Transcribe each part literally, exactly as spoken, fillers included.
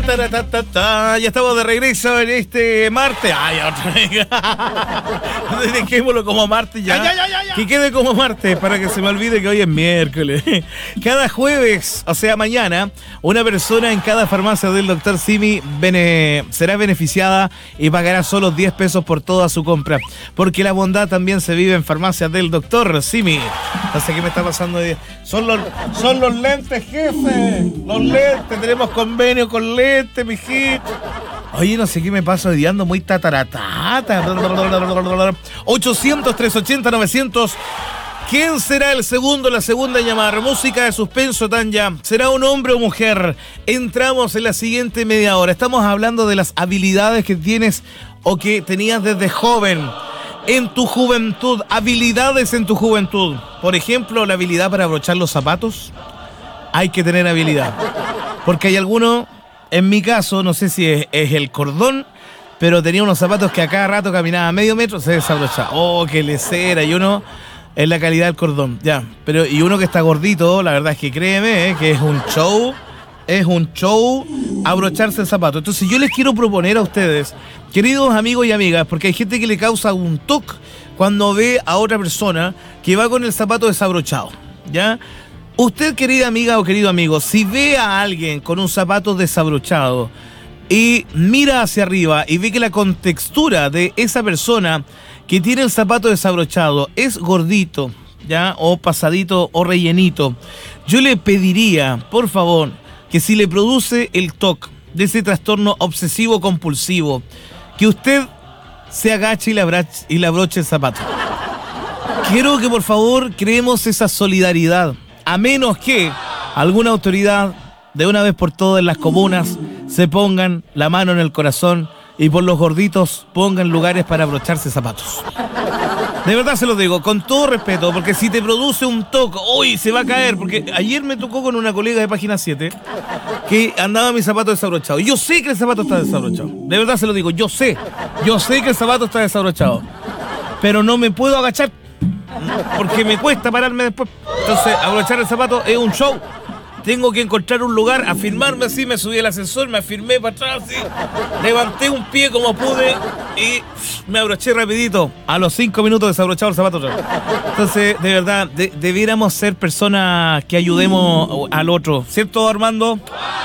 ta, ta, ta, ta. Ya estamos de regreso en este martes. Ay, otra vez. Dejémoslo como martes ya. Ya, ya, ya, ya. Que quede como martes para que se me olvide que hoy es miércoles. Cada jueves, o sea, mañana, una persona en cada farmacia del doctor Simi bene, será beneficiada y pagará solo diez pesos por toda su compra. Porque la bondad también se vive en farmacias del doctor Simi. No sé qué me está pasando hoy día. Son los, son los lentes, jefe. Los lentes. Tenemos convenio con lentes, mijito. Oye, no sé qué me pasa hoy día, ando muy tataratata. ochocientos, trescientos ochenta, novecientos. ¿Quién será el segundo, la segunda llamada? Música de suspenso, Tanya. ¿Será un hombre o mujer? Entramos en la siguiente media hora. Estamos hablando de las habilidades que tienes o que tenías desde joven. En tu juventud, habilidades en tu juventud. Por ejemplo, la habilidad para abrochar los zapatos. Hay que tener habilidad. Porque hay algunos, en mi caso, no sé si es, es el cordón, pero tenía unos zapatos que a cada rato caminaba medio metro, se desabrochaba. Oh, qué lecera. Y uno, es la calidad del cordón, ya. Pero y uno que está gordito, la verdad es que créeme, eh, que es un show, es un show abrocharse el zapato. Entonces yo les quiero proponer a ustedes, queridos amigos y amigas, porque hay gente que le causa un toque cuando ve a otra persona que va con el zapato desabrochado, ¿ya? Usted, querida amiga o querido amigo, si ve a alguien con un zapato desabrochado y mira hacia arriba y ve que la contextura de esa persona que tiene el zapato desabrochado es gordito, ¿ya? O pasadito o rellenito, yo le pediría, por favor, que si le produce el toque de ese trastorno obsesivo compulsivo, que usted se agache y le abroche, y le abroche el zapato. Quiero que por favor creemos esa solidaridad, a menos que alguna autoridad de una vez por todas en las comunas se pongan la mano en el corazón y por los gorditos pongan lugares para abrocharse zapatos. De verdad se lo digo, con todo respeto, porque si te produce un toque, uy, se va a caer, porque ayer me tocó con una colega de Página siete que andaba mi zapato desabrochado. Yo sé que el zapato está desabrochado, de verdad se lo digo, yo sé, yo sé que el zapato está desabrochado, pero no me puedo agachar porque me cuesta pararme después. Entonces, abrochar el zapato es un show. Tengo que encontrar un lugar, afirmarme así, me subí al ascensor, me afirmé para atrás así, levanté un pie como pude y me abroché rapidito. A los cinco minutos desabrochado el zapato. Entonces, de verdad, de, debiéramos ser personas que ayudemos al otro. ¿Cierto, Armando?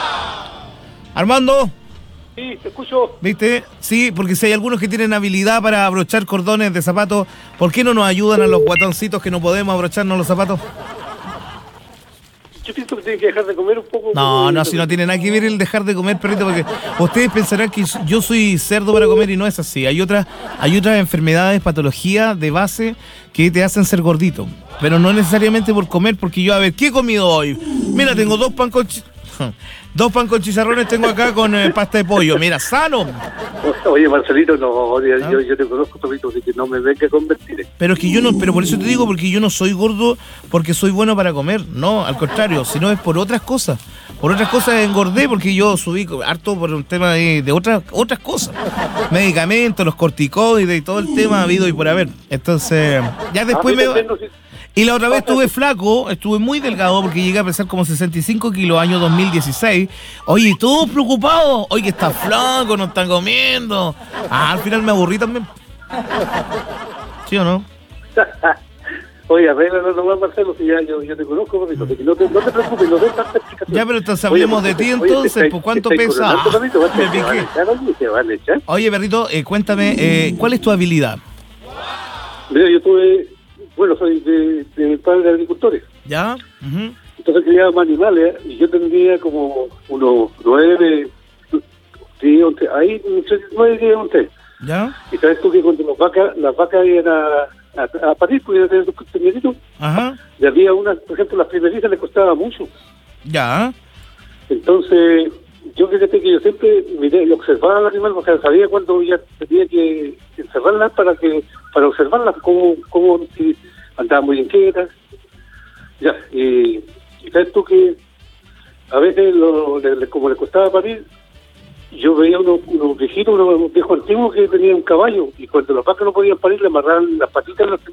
¿Armando? Sí, te escucho. ¿Viste? Sí, porque si hay algunos que tienen habilidad para abrochar cordones de zapatos, ¿por qué no nos ayudan a los guatoncitos que no podemos abrocharnos los zapatos? Yo pienso que tienen que dejar de comer un poco. No, no, si no tiene nada que ver el dejar de comer, perrito, porque ustedes pensarán que yo soy cerdo para comer y no es así. Hay otras, hay otras enfermedades, patologías de base que te hacen ser gordito, pero no necesariamente por comer, porque yo, a ver, ¿qué he comido hoy? Mira, tengo dos pan con... Ch- Dos pan con chicharrones tengo acá con eh, pasta de pollo. Mira, sano. Oye, Marcelito, no, yo, ¿Ah? yo, yo te conozco, Tomito, así que no me venga a convertir. Pero es que yo no, pero por eso te digo, porque yo no soy gordo porque soy bueno para comer. No, al contrario, sino es por otras cosas. Por otras cosas engordé porque yo subí harto por un tema de, de otras otras cosas. Medicamentos, los corticoides y todo el tema ha habido y por haber. Entonces, ya después me... Y la otra vez estuve flaco, estuve muy delgado porque llegué a pesar como sesenta y cinco kilos año dos mil dieciséis. Oye, todos preocupados. Oye, que está flaco, no está comiendo. Ah, al final me aburrí también. ¿Sí o no? Oye, arréglalo nomás, Marcelo, si ya yo, yo te conozco, Tomito, que no te, no te preocupes, no des tanta explicación. Ya, pero entonces hablemos de ti entonces, ¿por cuánto pesa? Ah, me piqué. Oye, perrito, eh, cuéntame, eh, ¿cuál es tu habilidad? Mira, yo tuve... Bueno, soy de, de mi padre de agricultores. ¿Ya? Uh-huh. Entonces criábamos animales, ¿eh? Y yo tendría como unos nueve, diez, once, ahí nueve, diez, once. ¿Ya? Y sabes tú que cuando las vacas, las vacas iban a, a, a parir, pues iban a tener sus pequeñitos. Ajá. Y había una, por ejemplo, las primerizas les costaba mucho. Ya. Entonces, yo fíjate que yo siempre miré y observaba al animal, porque sabía cuándo ya tenía que encerrarlas para que, para observarlas, cómo, cómo si andaban muy inquietas. Ya, y, y sabes tú que a veces, lo, le, como le costaba parir, yo veía unos, unos viejitos, unos viejos antiguos que tenían un caballo, y cuando los vacas no podían parir, le amarraban las patitas en las